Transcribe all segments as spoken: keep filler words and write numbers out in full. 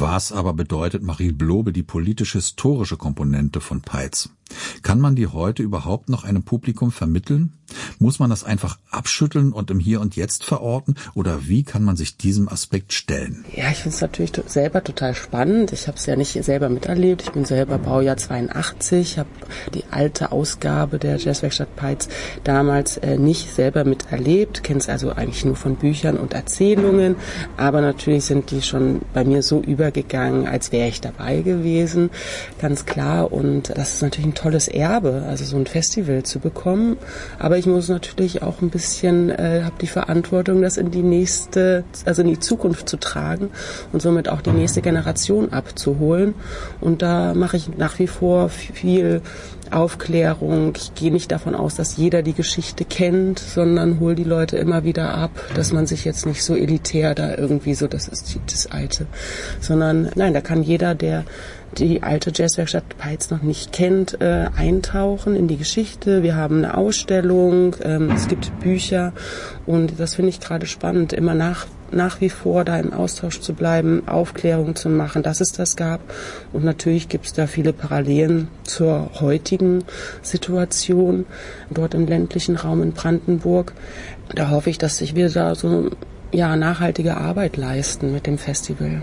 Was aber bedeutet Marie Blobe die politisch-historische Komponente von Peitz? Kann man die heute überhaupt noch einem Publikum vermitteln? Muss man das einfach abschütteln und im Hier und Jetzt verorten? Oder wie kann man sich diesem Aspekt stellen? Ja, ich finde es natürlich selber total spannend. Ich habe es ja nicht selber miterlebt. Ich bin selber Baujahr zweiundachtzig, habe die alte Ausgabe der Jazzwerkstatt Peitz damals äh, nicht selber miterlebt, kenne es also eigentlich nur von Büchern und Erzählungen. Aber natürlich sind die schon bei mir so übergegangen, als wäre ich dabei gewesen, ganz klar. Und das ist natürlich ein tolles Erbe, also so ein Festival zu bekommen. Aber ich muss natürlich auch ein bisschen, äh, habe die Verantwortung, das in die nächste, also in die Zukunft zu tragen und somit auch die nächste Generation abzuholen. Und da mache ich nach wie vor viel Aufklärung. Ich gehe nicht davon aus, dass jeder die Geschichte kennt, sondern hole die Leute immer wieder ab, dass man sich jetzt nicht so elitär da irgendwie so, das ist das Alte, sondern nein, da kann jeder, der die alte Jazzwerkstatt Peitz noch nicht kennt, äh, eintauchen in die Geschichte. Wir haben eine Ausstellung, ähm, es gibt Bücher und das finde ich gerade spannend, immer nach nach wie vor da im Austausch zu bleiben, Aufklärung zu machen, dass es das gab. Und natürlich gibt es da viele Parallelen zur heutigen Situation dort im ländlichen Raum in Brandenburg. Da hoffe ich, dass sich wir da so ja nachhaltige Arbeit leisten mit dem Festival.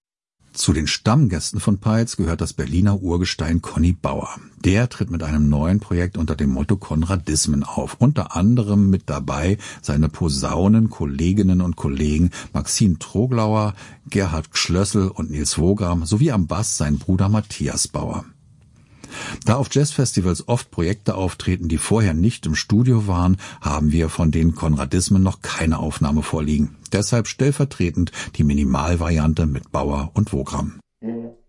Zu den Stammgästen von Peitz gehört das Berliner Urgestein Conny Bauer. Der tritt mit einem neuen Projekt unter dem Motto Konradismen auf. Unter anderem mit dabei seine Posaunen-Kolleginnen und Kollegen Maxine Troglauer, Gerhard Schlössel und Nils Wogram sowie am Bass sein Bruder Matthias Bauer. Da auf Jazzfestivals oft Projekte auftreten, die vorher nicht im Studio waren, haben wir von den Konradismen noch keine Aufnahme vorliegen. Deshalb stellvertretend die Minimalvariante mit Bauer und Wogram.